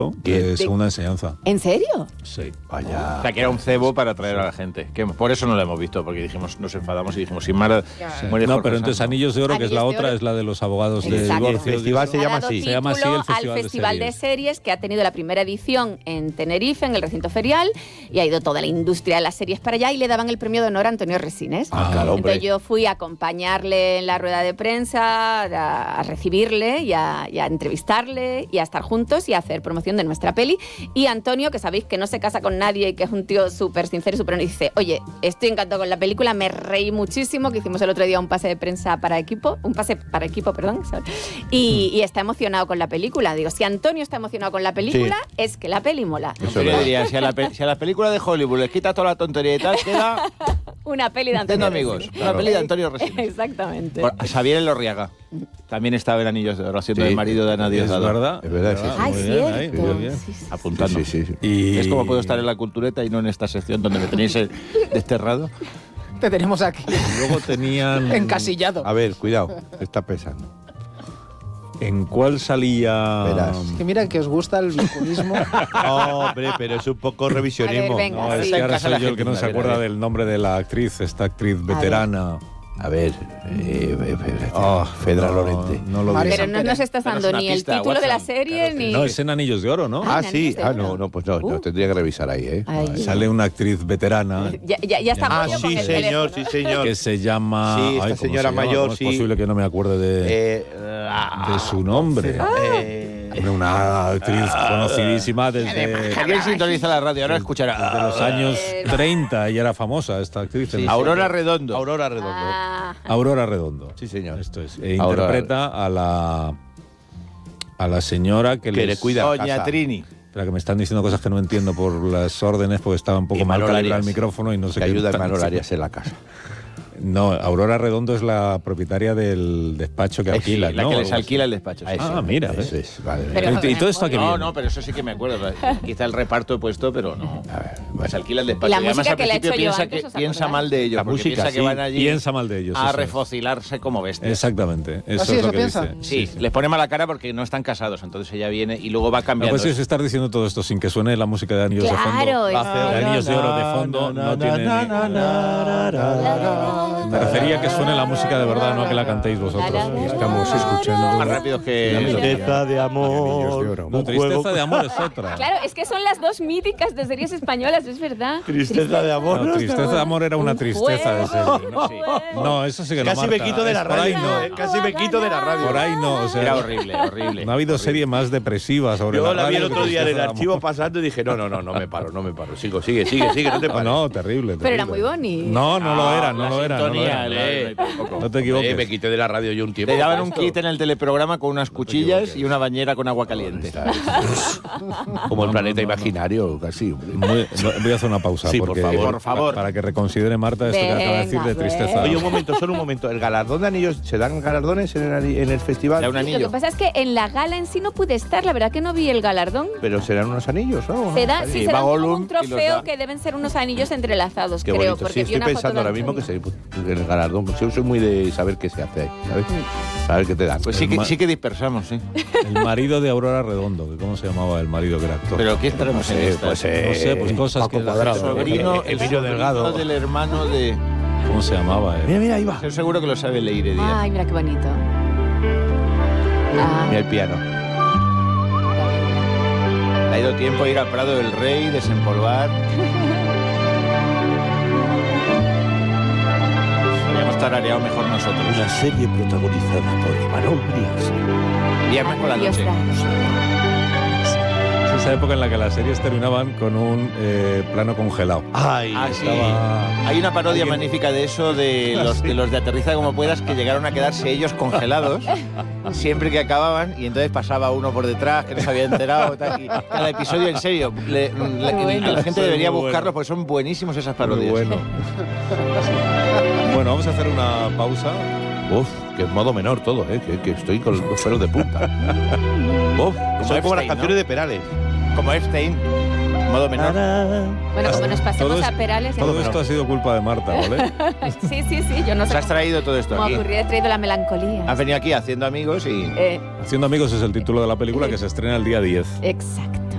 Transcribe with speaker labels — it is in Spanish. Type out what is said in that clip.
Speaker 1: de segunda enseñanza.
Speaker 2: ¿En serio?
Speaker 1: Sí.
Speaker 3: Vaya. O sea, que era un cebo para atraer a la gente. Que por eso no lo hemos visto, porque dijimos, nos enfadamos y dijimos, sin Mara muere
Speaker 1: No,
Speaker 3: Jorge
Speaker 1: pero entonces
Speaker 3: Sanz.
Speaker 1: Anillos de Oro, que es la
Speaker 2: Anillos de
Speaker 1: otra,
Speaker 2: Oro.
Speaker 1: es la de los abogados de
Speaker 2: Exacto.
Speaker 1: divorcio.
Speaker 4: El festival se llama así.
Speaker 1: Se llama así el Festival
Speaker 2: al
Speaker 1: de
Speaker 2: Festival de
Speaker 1: Series.
Speaker 2: Series, que ha tenido la primera edición en Tenerife, en el recinto ferial, y ha ido toda la industria de las series para allá, y le daban el premio de honor a Antonio Resines.
Speaker 4: Claro, hombre.
Speaker 2: Entonces yo fui a acompañarle en la rueda de prensa, a recibirle y a entrevistarle y a estar juntos y a hacer promoción de nuestra peli. Y Antonio, que sabéis que no se casa con nadie y que es un tío súper sincero y súper honesto, dice, oye, estoy encantado con la película, me reí muchísimo, que hicimos el otro día un pase de prensa para equipo, perdón, y está emocionado con la película. Digo, si Antonio está emocionado con la película, es que la peli mola.
Speaker 3: Eso yo diría, si a la película de Hollywood les quita toda la tontería y tal, queda
Speaker 2: Una peli de Antonio
Speaker 3: amigos.
Speaker 2: Resines.
Speaker 3: Una peli de Antonio Resines.
Speaker 2: Exactamente.
Speaker 3: Xavier Elorriaga también estaba en Anillos de Oro, haciendo
Speaker 4: Sí,
Speaker 3: el marido de Ana
Speaker 1: Es
Speaker 3: Diosdado.
Speaker 1: verdad.
Speaker 4: Es verdad, sí, sí.
Speaker 2: Ay,
Speaker 1: Muy bien, ahí,
Speaker 2: cierto.
Speaker 1: muy bien.
Speaker 2: Sí, sí.
Speaker 3: Apuntando.
Speaker 4: Sí.
Speaker 1: Y
Speaker 3: Es como puedo estar en la cultureta y no en esta sección donde me tenéis desterrado.
Speaker 5: Te tenemos aquí,
Speaker 1: luego tenían...
Speaker 5: encasillado.
Speaker 4: A ver, cuidado, está pensando.
Speaker 1: ¿En cuál salía...?
Speaker 4: Verás.
Speaker 5: Que mira que os gusta el vinculismo.
Speaker 4: Hombre, pero es un poco revisionismo.
Speaker 2: A ver, venga.
Speaker 1: No, es
Speaker 2: Sí.
Speaker 1: que ahora
Speaker 3: Casa
Speaker 1: soy yo el que
Speaker 3: Argentina,
Speaker 1: no se
Speaker 3: a ver,
Speaker 1: acuerda
Speaker 3: a ver.
Speaker 1: del nombre de la actriz, esta actriz veterana.
Speaker 4: A ver, Fedra Lorente.
Speaker 1: No lo
Speaker 5: Mario
Speaker 1: digo.
Speaker 2: Pero no nos estás
Speaker 3: Danos
Speaker 2: dando
Speaker 3: una
Speaker 2: ni el
Speaker 3: pista,
Speaker 2: título de la
Speaker 3: Watson.
Speaker 2: serie,
Speaker 3: Claro,
Speaker 2: ni...
Speaker 1: No, es en Anillos de Oro, ¿no?
Speaker 4: Ah,
Speaker 2: Ah,
Speaker 4: sí.
Speaker 2: Anillos de Oro.
Speaker 4: No, pues no, tendría que revisar ahí, ¿eh?
Speaker 2: Ay.
Speaker 1: Sale una actriz veterana
Speaker 2: Ya está
Speaker 4: Ah,
Speaker 2: Julio con
Speaker 4: sí,
Speaker 2: el
Speaker 4: señor,
Speaker 2: teléfono.
Speaker 4: sí, señor.
Speaker 1: que se llama...
Speaker 4: Sí, esta
Speaker 1: ¿cómo
Speaker 4: señora
Speaker 1: se llama?
Speaker 4: mayor,
Speaker 1: ¿Cómo
Speaker 4: sí.
Speaker 1: es posible que no me acuerde de su nombre? Hombre, una actriz conocidísima desde
Speaker 3: ¿Alguien sintoniza la radio? Ahora escuchará.
Speaker 1: los años 30 y era famosa esta actriz.
Speaker 4: Sí,
Speaker 3: Aurora Redondo.
Speaker 4: Aurora Redondo.
Speaker 2: Ah,
Speaker 1: Aurora Redondo.
Speaker 4: Sí, señor.
Speaker 1: Esto es. E
Speaker 4: Aurora.
Speaker 1: interpreta a la señora que
Speaker 4: Que le cuida.
Speaker 3: Doña
Speaker 4: casa.
Speaker 3: Trini.
Speaker 1: Espera, que me están diciendo cosas que no entiendo por las órdenes, porque estaba un poco
Speaker 4: Y
Speaker 1: mal
Speaker 4: Manol
Speaker 1: calibrado el
Speaker 4: Arias.
Speaker 1: micrófono y no sé
Speaker 4: Que
Speaker 1: qué.
Speaker 4: ayuda a
Speaker 1: tan-
Speaker 4: Manol Arias en la casa.
Speaker 1: No, Aurora Redondo es la propietaria del despacho que alquila,
Speaker 3: La
Speaker 1: ¿no?
Speaker 3: que les
Speaker 1: Algo así.
Speaker 3: alquila el despacho. sí.
Speaker 1: Ah, mira,
Speaker 4: Eso
Speaker 1: ¿ves?
Speaker 4: es, vale.
Speaker 2: Pero-
Speaker 1: ¿Y todo esto a qué
Speaker 3: No,
Speaker 1: viene?
Speaker 3: no, pero eso sí que me acuerdo. Quizá el reparto he puesto, pero no.
Speaker 4: A ver,
Speaker 3: Pues alquila el despacho.
Speaker 2: Y la
Speaker 3: además
Speaker 2: música
Speaker 3: al
Speaker 2: que le he
Speaker 3: principio
Speaker 2: hecho yo
Speaker 3: piensa,
Speaker 2: antes, ¿os
Speaker 3: piensa
Speaker 2: acordáis?
Speaker 3: mal de ellos.
Speaker 4: La
Speaker 3: porque
Speaker 4: música,
Speaker 3: piensa
Speaker 4: sí.
Speaker 3: que van allí
Speaker 1: Piensa mal de ellos.
Speaker 3: a
Speaker 1: eso es.
Speaker 3: refocilarse como bestias.
Speaker 1: Exactamente. Eso
Speaker 5: ¿Ah, sí,
Speaker 1: es
Speaker 5: eso
Speaker 1: lo que
Speaker 5: piensa?
Speaker 1: dice.
Speaker 3: Sí, les pone mala cara porque no están casados. Entonces ella viene y luego va
Speaker 1: No,
Speaker 3: cambiando.
Speaker 1: pues es estar diciendo todo esto sin que suene la música de Anillos
Speaker 2: Claro,
Speaker 1: de fondo.
Speaker 2: es-
Speaker 1: De Anillos de Oro de fondo no tiene... Me refería a que suene la música de verdad, no a que la cantéis vosotros.
Speaker 6: Estamos escuchando
Speaker 3: más rápido que...
Speaker 4: Tristeza de
Speaker 6: Anillos de
Speaker 4: amor.
Speaker 6: Oro.
Speaker 1: No, Tristeza de Amor es otra.
Speaker 2: Claro, es que son las dos míticas de series españolas, es verdad.
Speaker 4: Tristeza de amor.
Speaker 1: No, Tristeza de Amor era una
Speaker 2: Un
Speaker 1: tristeza de
Speaker 2: juego.
Speaker 1: serie.
Speaker 3: No, sí.
Speaker 1: No, eso sí que no,
Speaker 4: Casi me
Speaker 1: Marta.
Speaker 4: quito de la
Speaker 1: Es por ahí
Speaker 4: radio.
Speaker 1: no.
Speaker 4: Casi me quito de la radio.
Speaker 1: Por ahí no, o sea,
Speaker 3: Era horrible, horrible.
Speaker 1: no ha habido serie más depresiva sobre
Speaker 4: Yo
Speaker 1: la
Speaker 4: la vi
Speaker 1: radio
Speaker 4: el
Speaker 1: que
Speaker 4: otro día en el
Speaker 1: Tristeza de
Speaker 4: archivo
Speaker 1: Amor.
Speaker 4: pasando y dije, no me paro. Sigue, no te
Speaker 1: No,
Speaker 4: pares.
Speaker 1: no, terrible.
Speaker 2: Pero era
Speaker 1: terrible.
Speaker 2: muy bonito.
Speaker 1: No, no lo era,
Speaker 3: la
Speaker 1: no lo era. No lo
Speaker 3: sintonía,
Speaker 1: era.
Speaker 3: poco.
Speaker 1: No te equivoques.
Speaker 4: Me quité de la radio yo un tiempo.
Speaker 3: Te daban
Speaker 4: para
Speaker 3: un
Speaker 4: esto.
Speaker 3: kit en el teleprograma con unas cuchillas y una bañera con agua caliente.
Speaker 4: Como el planeta imaginario, casi. hombre.
Speaker 1: Voy a hacer una pausa.
Speaker 4: Sí, por
Speaker 1: porque,
Speaker 4: favor.
Speaker 3: Por favor.
Speaker 1: Para que reconsidere Marta esto que acaba de decir de
Speaker 2: Venga,
Speaker 1: tristeza.
Speaker 4: Oye, un momento, solo un momento. ¿El galardón de anillos, se dan galardones en el festival?
Speaker 3: Da un
Speaker 2: Lo
Speaker 3: anillo.
Speaker 2: que pasa es que en la gala en sí no pude estar, la verdad que no vi el galardón.
Speaker 4: Pero serán unos anillos, ¿no?
Speaker 2: Se da, sí,
Speaker 3: Sí,
Speaker 2: se
Speaker 3: va
Speaker 2: da como
Speaker 3: Gollum
Speaker 2: un
Speaker 3: y los
Speaker 2: trofeo
Speaker 3: da.
Speaker 2: que deben ser unos anillos entrelazados,
Speaker 4: Qué
Speaker 2: creo.
Speaker 4: bonito.
Speaker 2: Porque
Speaker 4: Sí,
Speaker 2: vi
Speaker 4: estoy
Speaker 2: una foto
Speaker 4: pensando
Speaker 2: de
Speaker 4: ahora mismo que
Speaker 2: Antonio.
Speaker 4: en el galardón. Pues yo soy muy de saber qué se hace ahí, ¿sabes? Saber qué te dan.
Speaker 3: Pues sí que dispersamos, sí.
Speaker 1: El marido de Aurora Redondo, que ¿cómo se llamaba el marido que era actor?
Speaker 3: Pero ¿qué estaremos en esta?
Speaker 1: no sé, pues cosas
Speaker 6: Paco
Speaker 1: que la
Speaker 6: Cuadrado.
Speaker 1: gente-
Speaker 3: Sobrino,
Speaker 4: el Emilio Delgado.
Speaker 3: del hermano de...
Speaker 1: ¿Cómo se llamaba?
Speaker 4: Mira, ahí va.
Speaker 3: Estoy seguro que lo sabe Leire Díaz.
Speaker 2: Ay, mira qué bonito. Ah,
Speaker 4: Mira el piano.
Speaker 3: Le ha ido tiempo a ir al Prado del Rey, desempolvar. Podríamos tarareado mejor nosotros.
Speaker 4: Una serie protagonizada por Imanol Brias.
Speaker 3: Viernes por la
Speaker 2: Dios
Speaker 3: noche.
Speaker 1: Es esa época en la que las series terminaban con un plano congelado.
Speaker 4: Ay,
Speaker 3: Ah, sí.
Speaker 1: Estaba-
Speaker 3: Hay una parodia
Speaker 1: ¿Alguien?
Speaker 3: magnífica de eso, de los de Aterriza como puedas, que llegaron a quedarse ellos congelados siempre que acababan, y entonces pasaba uno por detrás que no se había enterado. Tal, y cada episodio, en serio, la gente debería
Speaker 1: Muy bueno.
Speaker 3: buscarlos porque son buenísimos esas
Speaker 1: Muy
Speaker 3: parodias.
Speaker 1: bueno. Bueno, vamos a hacer una pausa.
Speaker 4: Uf, que es modo menor todo, que estoy con los pelos de punta. Uf, como
Speaker 3: Epstein,
Speaker 4: las canciones
Speaker 3: ¿no?
Speaker 4: de Perales.
Speaker 3: Como Epstein, modo menor.
Speaker 2: bueno, como nos pasemos
Speaker 1: Todo
Speaker 2: a
Speaker 1: es-
Speaker 2: Perales...
Speaker 1: Todo esto ha sido culpa de Marta, ¿vale?
Speaker 2: Sí, yo no
Speaker 3: Nos
Speaker 2: sé
Speaker 3: has traído todo esto
Speaker 2: cómo
Speaker 3: aquí.
Speaker 2: ocurrió, he traído la melancolía.
Speaker 3: Has venido aquí haciendo amigos y...
Speaker 1: Haciendo amigos es el título de la película que se estrena el día 10.
Speaker 2: Exacto.